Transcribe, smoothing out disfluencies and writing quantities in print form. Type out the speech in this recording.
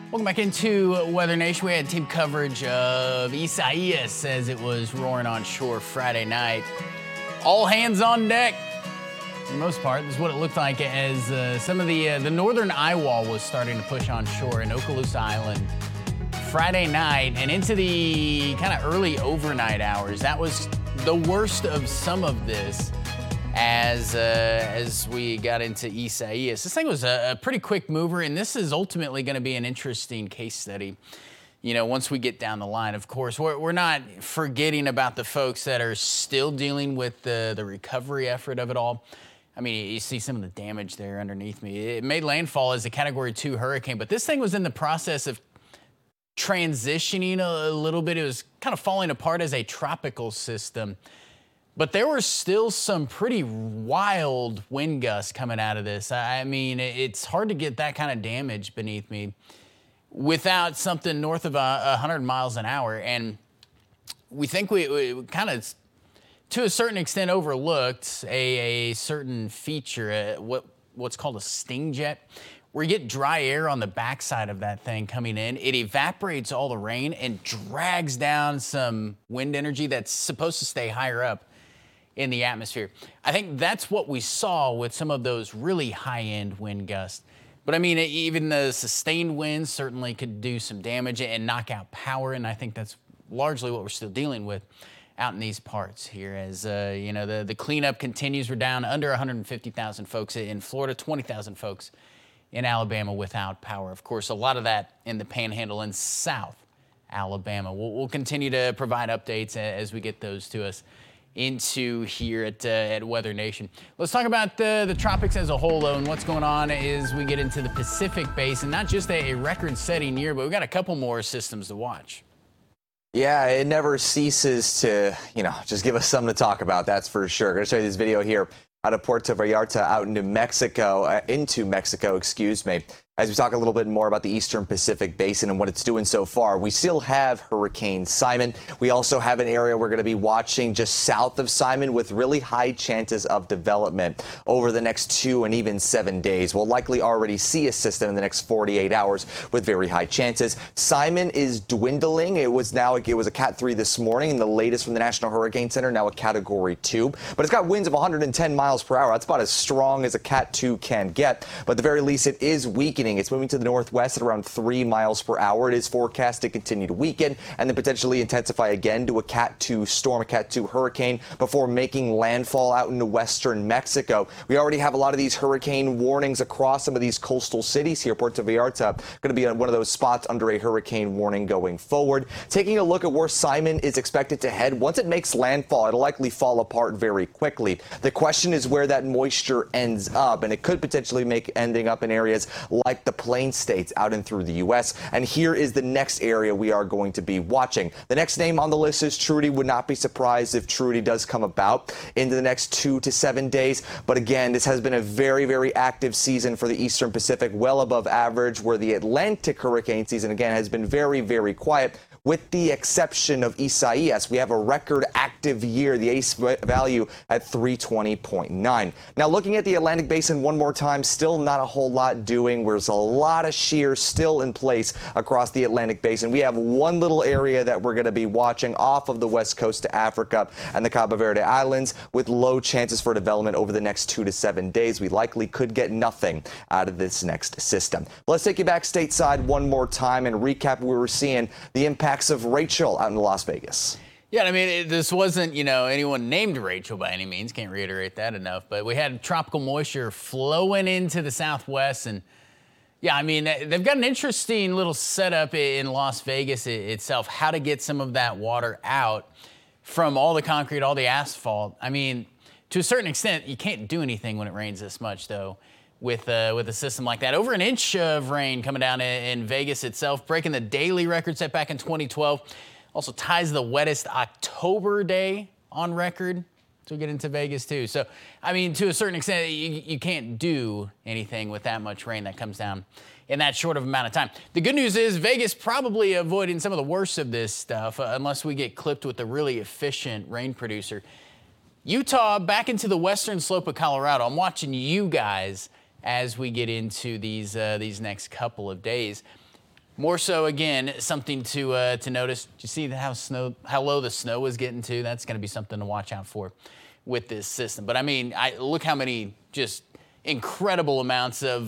Welcome back into Weather Nation. We had team coverage of Isaias as it was roaring on shore Friday night. All hands on deck. For the most part, this is what it looked like as some of the northern eye wall was starting to push on shore in Okaloosa Island Friday night and into the kind of early overnight hours. That was the worst of some of this as we got into Isaias. This thing was a pretty quick mover, and this is ultimately going to be an interesting case study. You know, once we get down the line, of course, we're not forgetting about the folks that are still dealing with the recovery effort of it all. I mean, you see some of the damage there underneath me. It made landfall as a Category 2 hurricane, but this thing was in the process of transitioning a little bit. It was kind of falling apart as a tropical system. But there were still some pretty wild wind gusts coming out of this. I mean, it's hard to get that kind of damage beneath me without something north of 100 miles an hour. And we think we kind of, to a certain extent, overlooked a certain feature, what's called a sting jet, where you get dry air on the backside of that thing coming in. It evaporates all the rain and drags down some wind energy that's supposed to stay higher up in the atmosphere. I think that's what we saw with some of those really high-end wind gusts. But I mean, even the sustained winds certainly could do some damage and knock out power, and I think that's largely what we're still dealing with out in these parts here as, you know, the cleanup continues. We're down under 150,000 folks in Florida, 20,000 folks in Alabama without power. Of course, a lot of that in the Panhandle in South Alabama. We'll continue to provide updates as we get those to us into here at Weather Nation. Let's talk about the tropics as a whole, though, and what's going on as we get into the Pacific Basin. Not just a record-setting year, but we've got a couple more systems to watch. Yeah, it never ceases to, just give us something to talk about, that's for sure. I'm going to show you this video here out of Puerto Vallarta out into Mexico, As we talk a little bit more about the Eastern Pacific Basin and what it's doing so far, we still have Hurricane Simon. We also have an area we're going to be watching just south of Simon with really high chances of development over the next 2 and even 7 days. We'll likely already see a system in the next 48 hours with very high chances. Simon is dwindling. It was a Cat 3 this morning, and the latest from the National Hurricane Center, now a Category 2. But it's got winds of 110 miles per hour. That's about as strong as a Cat 2 can get. But at the very least, it is weakening. It's moving to the northwest at around 3 miles per hour. It is forecast to continue to weaken and then potentially intensify again to a Cat 2 storm, a Cat 2 hurricane before making landfall out into western Mexico. We already have a lot of these hurricane warnings across some of these coastal cities here. Puerto Vallarta going to be on one of those spots under a hurricane warning going forward. Taking a look at where Simon is expected to head, once it makes landfall, it'll likely fall apart very quickly. The question is where that moisture ends up, and it could potentially ending up in areas like the Plain States out and through the U.S. And here is the next area we are going to be watching. The next name on the list is Trudy. Would not be surprised if Trudy does come about into the next 2 to 7 days. But again, this has been a very, very active season for the Eastern Pacific, well above average, where the Atlantic hurricane season, again, has been very, very quiet. With the exception of Isaias, we have a record active year, the ACE value at 320.9. Now, looking at the Atlantic Basin one more time, still not a whole lot doing. There's a lot of shear still in place across the Atlantic Basin. We have one little area that we're going to be watching off of the west coast to Africa and the Cabo Verde Islands with low chances for development over the next 2 to 7 days. We likely could get nothing out of this next system. But let's take you back stateside one more time and recap where we're seeing the impact of Rachel out in Las Vegas. Yeah, I mean, this wasn't, anyone named Rachel by any means. Can't reiterate that enough. But we had tropical moisture flowing into the southwest. And, yeah, I mean, they've got an interesting little setup in Las Vegas itself, how to get some of that water out from all the concrete, all the asphalt. I mean, to a certain extent, you can't do anything when it rains this much, though, with a system like that. Over an inch of rain coming down in Vegas itself, breaking the daily record set back in 2012. Also ties the wettest October day on record. So we get into Vegas too. So, I mean, to a certain extent, you can't do anything with that much rain that comes down in that short of amount of time. The good news is Vegas probably avoiding some of the worst of this stuff unless we get clipped with a really efficient rain producer. Utah back into the western slope of Colorado. I'm watching you guys as we get into these next couple of days. More so, again, something to notice. Do you see how low the snow is getting to? That's going to be something to watch out for with this system. But I mean, look how many just incredible amounts of